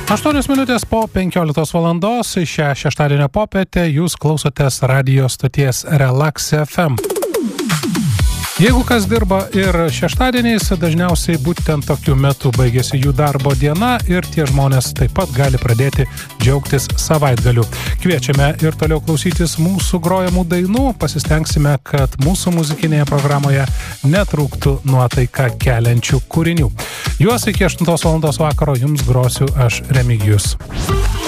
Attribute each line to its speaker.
Speaker 1: 8 minutės po 15 valandos šią šeštadienio popietę jūs klausotės radio stoties Relax FM. Jeigu kas dirba ir šeštadieniais, dažniausiai būtent tokiu metu baigėsi jų darbo diena ir tie žmonės taip pat gali pradėti džiaugtis savaitgaliu. Kviečiame ir toliau klausytis mūsų grojamų dainų, pasistengsime, kad mūsų muzikinėje programoje netrūktų nuotaiką keliančių kūrinių. Juos iki 8 valandos vakaro jums grosiu aš, Remigijus.